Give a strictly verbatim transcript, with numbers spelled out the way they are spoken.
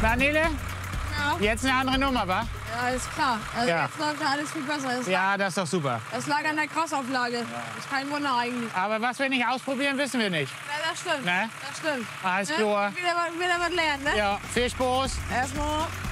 Na, Nele? Ja. Jetzt eine andere Nummer, wa? Ja, ist klar. Also Ja. jetzt läuft ja alles viel besser. Das, Ja, das ist doch super. das lag an der Crossauflage. Ist kein Wunder eigentlich. Aber was wir nicht ausprobieren, wissen wir nicht. Ja, das stimmt. Ne? Das stimmt. Alles Ne? klar. Wieder, wieder was lernen, ne? Ja, viel Spaß. Erstmal.